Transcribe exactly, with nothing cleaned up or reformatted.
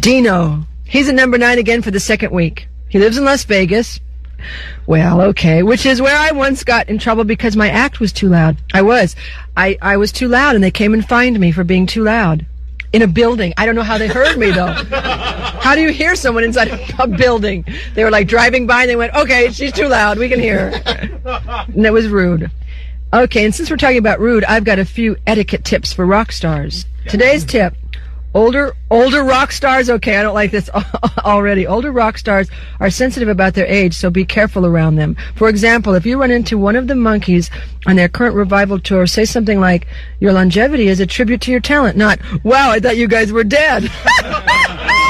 Dino. He's at number nine again for the second week. He lives in Las Vegas. Well, okay, which is where I once got in trouble because my act was too loud. I was. I, I was too loud, and they came and fined me for being too loud. In a building. I don't know how they heard me, though. How do you hear someone inside a building? They were like driving by, and they went, okay, she's too loud. We can hear her. And it was rude. Okay, and since we're talking about rude, I've got a few etiquette tips for rock stars. Today's tip. Older older rock stars, okay, I don't like this already. Older rock stars are sensitive about their age, so be careful around them. For example, if you run into one of the Monkees on their current revival tour, say something like, your longevity is a tribute to your talent, not, wow, I thought you guys were dead.